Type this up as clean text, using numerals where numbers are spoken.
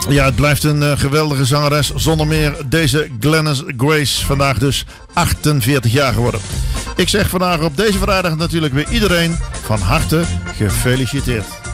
Ja, het blijft een geweldige zangeres. Zonder meer deze Glennis Grace. Vandaag dus 48 jaar geworden. Ik zeg vandaag op deze vrijdag natuurlijk weer iedereen van harte gefeliciteerd.